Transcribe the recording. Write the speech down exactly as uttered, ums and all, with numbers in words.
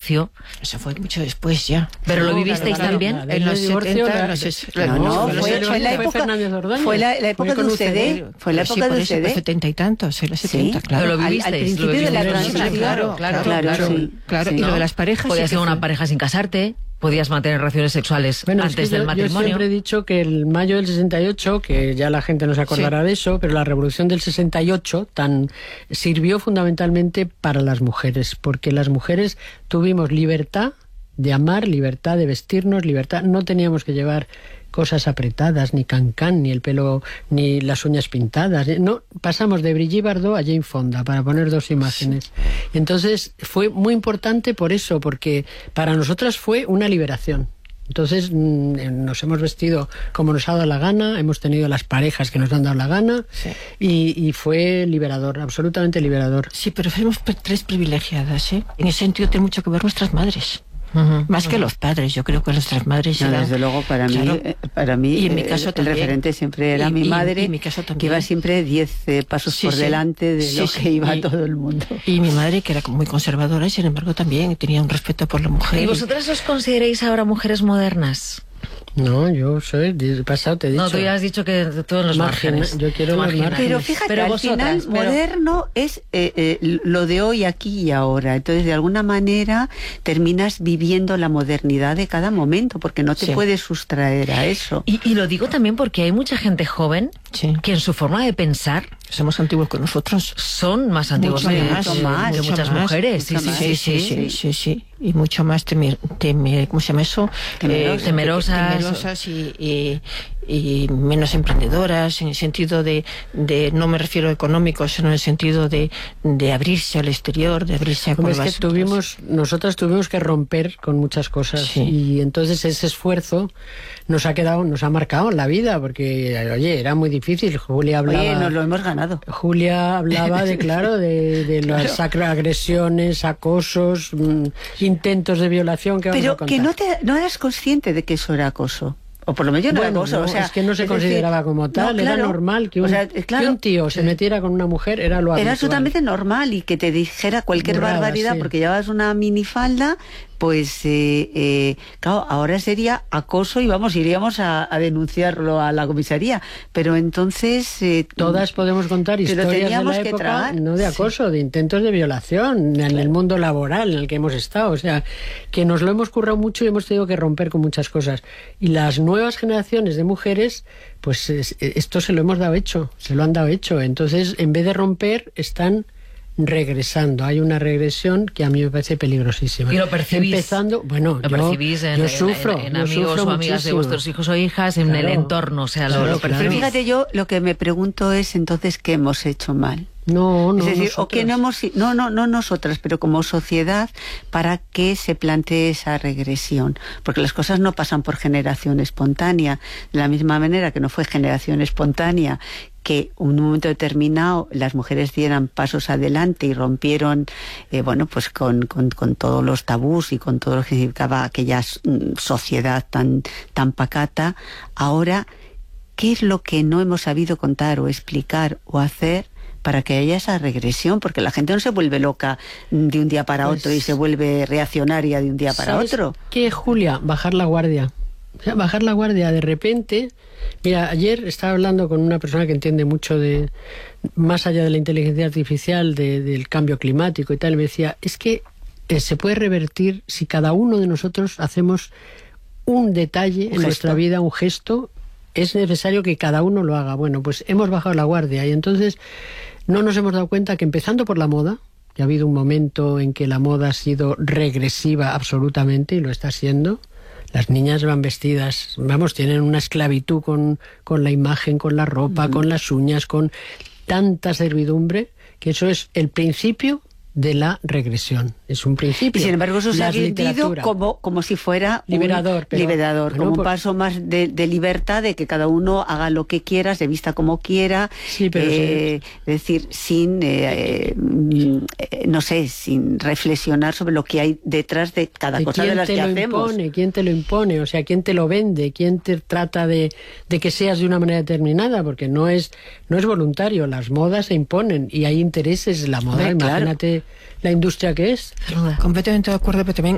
divorcio. Eso fue mucho después ya. ¿Pero no, lo vivisteis claro, también? Claro, En los divorcio, setenta, la, los ses- no, no, fue, fue, fue la época, Fernández Ordóñez. fue la, la época Fue de con U C D, fue la Sí, época por de eso, U C D. pues setenta y tantos, sí, los setenta, Sí. claro. Pero lo Al- vivisteis. al principio lo de la vivisteis. transición. Claro, claro, Claro, claro, sí, claro. sí. Y lo ¿No? de las parejas sí Podías que ser una fue- pareja sin casarte, podías mantener relaciones sexuales Bueno, es antes que del yo, matrimonio. yo siempre he dicho que el mayo del sesenta y ocho, que ya la gente no se acordará Sí. de eso, pero la revolución del sesenta y ocho tan sirvió fundamentalmente para las mujeres, porque las mujeres tuvimos libertad de amar, libertad de vestirnos, libertad, no teníamos que llevar cosas apretadas, ni cancán, ni el pelo, ni las uñas pintadas. No, pasamos de Brigitte Bardot a Jane Fonda, para poner dos imágenes. Entonces fue muy importante por eso, porque para nosotras fue una liberación. Entonces mmm, nos hemos vestido como nos ha dado la gana, hemos tenido las parejas que nos han dado la gana, Sí. y, y fue liberador, absolutamente liberador. Sí, pero fuimos pe- tres privilegiadas, ¿eh? En ese sentido tiene mucho que ver nuestras madres. Ujú. Más que los padres, yo creo que nuestras madres No, eran... desde luego, para Claro. mí, eh, para mí Y en mi eh, caso el también. referente siempre era Y- mi y- madre, y en mi caso que también. iba siempre diez eh, pasos Sí, por sí. delante de Sí, lo sí. que iba Y- todo el mundo. Y mi madre, que era muy conservadora, y sin embargo también tenía un respeto por la mujer. ¿Y vosotras os consideráis ahora mujeres modernas? No, yo soy de pasado, te he dicho. No, tú ya has dicho que todos los Margina- márgenes. yo quiero los Marginales. márgenes. Pero fíjate, Pero al vosotras, final pero- moderno es eh, eh, lo de hoy, aquí y ahora. Entonces, de alguna manera, terminas viviendo la modernidad de cada momento, porque no te Sí. puedes sustraer a eso. Y, y lo digo también porque hay mucha gente joven Sí. que en su forma de pensar Somos antiguos que nosotros. son más antiguos Mucho que, más, que- más, que mucho muchas más, mujeres. Sí, mucho sí, más. sí, sí, sí. sí, sí, sí. Y mucho más temer, temer, ¿cómo se llama eso? Temerosas. Eh, Temerosas. temerosas y, y, y menos emprendedoras, en el sentido de, de, no me refiero a económico, sino en el sentido de, de abrirse al exterior, de abrirse a Hombre, es nuevas- que tuvimos, nosotras tuvimos que romper con muchas cosas, Sí. y entonces ese esfuerzo nos ha quedado, nos ha marcado en la vida, porque oye, era muy difícil. Julia hablaba, Oye, nos lo hemos ganado. Julia hablaba de claro, de, de las sacro- agresiones, acosos, mm, intentos de violación que vamos a Pero contar. que no, te, no eras consciente de que eso era acoso. O por lo menos yo no era Bueno, acoso. no, o sea, es que no se es decir, consideraba como tal, no, era claro. normal que un, O sea, eh, claro, que un tío se metiera con una mujer, era lo habitual. era absolutamente normal, y que te dijera cualquier Burrada, barbaridad sí. porque llevabas una minifalda, pues eh, eh, claro, ahora sería acoso y vamos, iríamos a, a denunciarlo a la comisaría. Pero entonces... Eh, Todas podemos contar Pero historias de teníamos la que época, tragar. no de Sí. acoso, de intentos de violación en el mundo laboral en el que hemos estado. O sea, que nos lo hemos currado mucho y hemos tenido que romper con muchas cosas. Y las nuevas generaciones de mujeres, pues es- esto se lo hemos dado hecho, se lo han dado hecho. Entonces, en vez de romper, están regresando. Hay una regresión que a mí me parece peligrosísima. Y lo percibís. Empezando, bueno, Lo yo, percibís en, yo en- sufro, en, en yo amigos sufro o amigas de muchísimo. vuestros hijos o hijas, en el Claro. entorno, o sea, lo, Claro, lo claro. Pero percibís. fíjate, yo lo que me pregunto es entonces qué hemos hecho mal. No, no, Es decir, nosotras. o que no hemos, no, no, no nosotras, pero como sociedad, para que se plantee esa regresión. Porque las cosas no pasan por generación espontánea. De la misma manera que no fue generación espontánea que en un momento determinado las mujeres dieran pasos adelante y rompieron, eh, bueno, pues con, con, con todos los tabús y con todo lo que significaba aquella mm, sociedad tan, tan pacata. Ahora, ¿qué es lo que no hemos sabido contar o explicar o hacer para que haya esa regresión? Porque la gente no se vuelve loca de un día para Pues, otro y se vuelve reaccionaria de un día para ¿Sabes otro. qué, Julia? Bajar la guardia. O sea, bajar la guardia de repente. Mira, ayer estaba hablando con una persona que entiende mucho de, más allá de la inteligencia artificial, de, del cambio climático y tal, y me decía, es que eh, se puede revertir si cada uno de nosotros hacemos un detalle Un en nuestra gesto. vida, un gesto. Es necesario que cada uno lo haga. Bueno, pues hemos bajado la guardia y entonces no nos hemos dado cuenta que, empezando por la moda, que ha habido un momento en que la moda ha sido regresiva absolutamente, y lo está siendo. Las niñas van vestidas, vamos, tienen una esclavitud con, con la imagen, con la ropa, uh-huh. con las uñas, con tanta servidumbre, que eso es el principio de la regresión. Es un principio. Y sin embargo eso se ha Las vendido literatura. como, como si fuera un Liberador, pero- liberador, bueno, como por- un paso más de, de libertad, de que cada uno haga lo que quiera, se vista como quiera, Sí, pero eh, es decir, sin, eh, eh, eh, no sé, sin reflexionar sobre lo que hay detrás de cada ¿Y cosa de quién las te que lo hacemos. impone? ¿Quién te lo impone? O sea, ¿quién te lo vende? ¿Quién te trata de, de que seas de una manera determinada? Porque no es, no es voluntario, las modas se imponen y hay intereses en la moda. Hombre, claro. Imagínate la industria que es. Completamente de acuerdo, pero también